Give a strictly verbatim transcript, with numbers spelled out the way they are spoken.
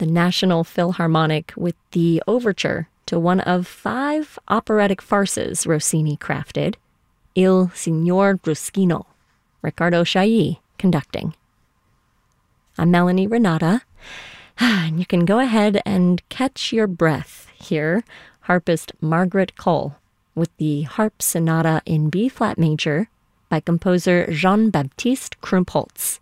the National Philharmonic with the overture to one of five operatic farces Rossini crafted, Il Signor Bruschino, Riccardo Chailly conducting. I'm Melanie Renata, and you can go ahead and catch your breath here, harpist Margaret Cole, with the Harp Sonata in B-flat major by composer Jean-Baptiste Krumpholz.